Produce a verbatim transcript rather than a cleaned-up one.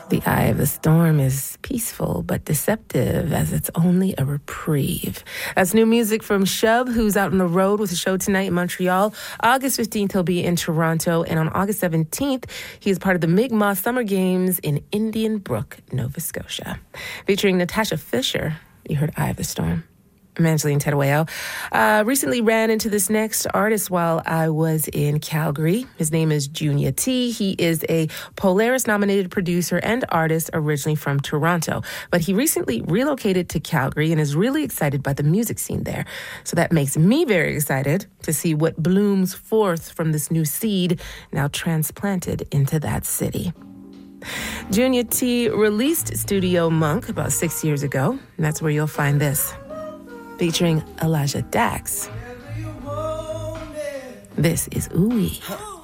The eye of the storm is peaceful but deceptive as it's only a reprieve. That's new music from Shub, who's out on the road with a show tonight in Montreal. August fifteenth, he'll be in Toronto. And on August seventeenth, he is part of the Mi'kmaq Summer Games in Indian Brook, Nova Scotia. Featuring Natasha Fisher, you heard Eye of the Storm. I'm Angeline Terueo. Uh, recently ran into this next artist while I was in Calgary. His name is Junior T. He is a Polaris-nominated producer and artist originally from Toronto. But he recently relocated to Calgary and is really excited by the music scene there. So that makes me very excited to see what blooms forth from this new seed now transplanted into that city. Junior T released Studio Monk about six years ago, and that's where you'll find this. Featuring Elijah Dax. This is Ooey.